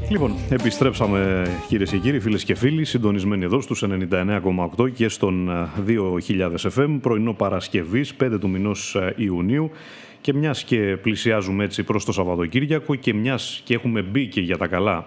Λοιπόν, επιστρέψαμε κυρίες και κύριοι, φίλες και φίλοι, συντονισμένοι εδώ στους 99,8 και στον 2000 FM, πρωινό Παρασκευής, 5 του μηνός Ιουνίου, και μιας και πλησιάζουμε έτσι προς το Σαββατοκύριακο και μιας και έχουμε μπει και για τα καλά,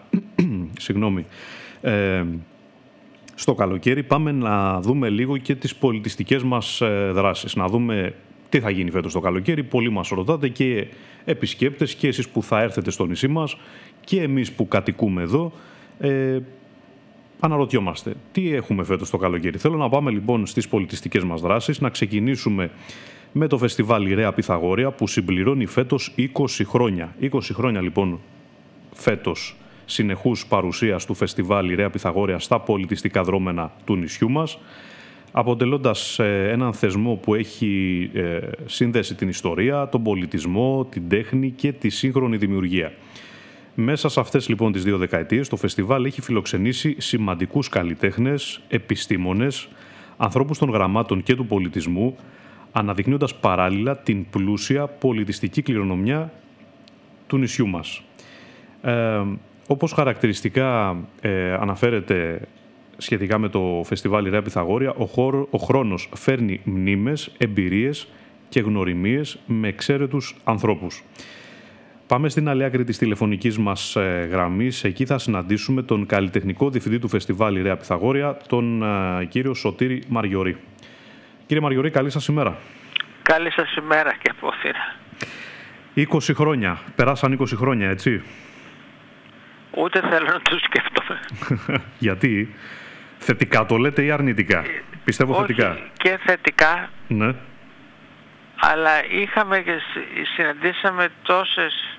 στο καλοκαίρι, πάμε να δούμε λίγο και τις πολιτιστικές μας δράσεις, να δούμε τι θα γίνει φέτος το καλοκαίρι. Πολλοί μας ρωτάτε, και επισκέπτες και εσείς που θα έρθετε στο νησί μας και εμείς που κατοικούμε εδώ, αναρωτιόμαστε τι έχουμε φέτος το καλοκαίρι. Θέλω να πάμε λοιπόν στις πολιτιστικές μας δράσεις, να ξεκινήσουμε με το φεστιβάλ Ιρέα Πυθαγόρια που συμπληρώνει φέτος 20 χρόνια. 20 χρόνια λοιπόν φέτος συνεχούς παρουσίας του φεστιβάλ Ιρέα Πυθαγόρια στα πολιτιστικά δρόμενα του νησιού μας, αποτελώντας έναν θεσμό που έχει σύνδεση την ιστορία, τον πολιτισμό, την τέχνη και τη σύγχρονη δημιουργία. Μέσα σε αυτές λοιπόν τις 2 δεκαετίες το φεστιβάλ έχει φιλοξενήσει σημαντικούς καλλιτέχνες, επιστήμονες, ανθρώπους των γραμμάτων και του πολιτισμού, αναδεικνύοντας παράλληλα την πλούσια πολιτιστική κληρονομιά του νησιού μας. Όπως χαρακτηριστικά αναφέρεται σχετικά με το φεστιβάλ Ιρέα Πυθαγόρια, ο χρόνος φέρνει μνήμες, εμπειρίες και γνωριμίες με εξαίρετους ανθρώπους. Πάμε στην άλλη άκρη της τηλεφωνικής μας γραμμής. Εκεί θα συναντήσουμε τον καλλιτεχνικό διευθυντή του φεστιβάλ Ιρέα Πυθαγόρια, τον κύριο Σωτήρη Μαριωρή. Κύριε Μαριωρή, καλή σας ημέρα. Καλή σας ημέρα και από Αθήνα. 20 χρόνια. Περάσαν 20 χρόνια, έτσι. Ούτε θέλω να το σκέφτομαι. Γιατί? Θετικά το λέτε ή αρνητικά? Πιστεύω όχι, θετικά. Και θετικά. Ναι. Αλλά είχαμε και συναντήσαμε τόσες